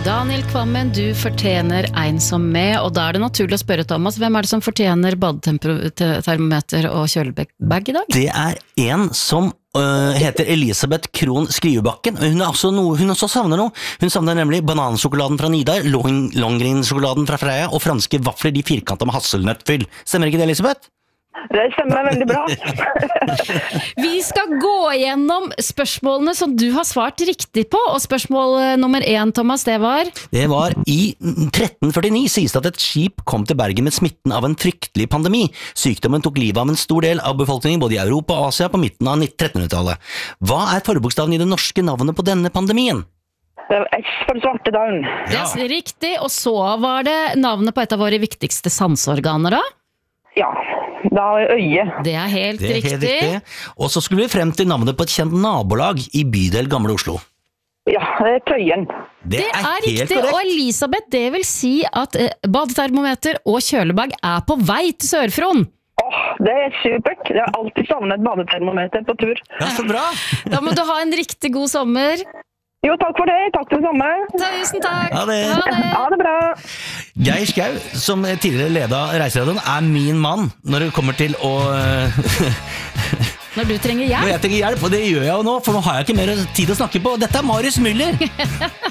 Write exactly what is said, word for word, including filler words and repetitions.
Daniel Kvammen, du fortjener en som med, og da er det naturlig å spørre Thomas, hvem er det som fortjener badetermometer og kjølebag i dag? Det er en som uh, heter Elisabeth Krohn Skrivebakken, og hun, er også noe, hun også savner noe. Hun savner nemlig banansjokoladen fra Nidar, long, Longgreen-sjokoladen fra Freia, og franske vafler de firkantet med hasselnøttfyll. Stemmer ikke det, Elisabeth? Det stemmer veldig bra. Vi skal gå gjennom spørsmålene som du har svart riktig på, og spørsmål nummer én, Thomas, det var? Det var i tretten førtini sies det at et skip kom til Bergen med smitten av en fryktelig pandemi. Sykdommen tok livet av en stor del av befolkningen både i Europa og Asia på midten av trettenhundretallet. Hva er forbokstaven i det norske navnet på denne pandemien? Det var S for svartedauden. Ja. Det er riktig, og så var det navnet på et av våre viktigste sanseorganer da? Ja, da er øye. Det er helt det er riktig. Helt riktig. Og så skulle vi frem til navnet på et kjent nabolag i bydel Gamle Oslo. Ja, det er Tøyen. Det, Det er, er helt riktig, korrekt. og Elisabeth, det vil si at eh, badetermometer og kjølebag er på vei til Sør-Fron. Åh, det er supert. Jeg har alltid savnet badetermometer på tur. Ja, så bra. Da må du ha en riktig god sommer. Jo, takk for det. Takk for det samme. Tusen takk. Ha det. Ha det. Ha det bra. Geir Skau, som tidligere leda Reiseradioen, er min mann når det kommer til å Når du trenger hjelp. Når jeg trenger hjelp, og det gjør jeg jo nå, for nå har jeg ikke mer tid å snakke på. Dette er Marius Müller.